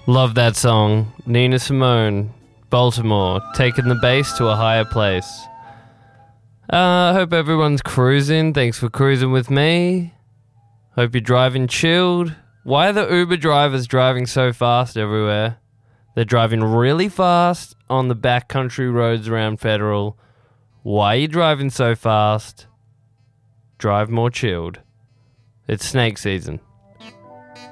Love that song. Nina Simone, Baltimore, taking the bass to a higher place. I hope everyone's cruising. Thanks for cruising with me. Hope you're driving chilled. Why are the Uber drivers driving so fast everywhere? They're driving really fast on the backcountry roads around Federal. Why are you driving so fast? Drive more chilled. It's snake season.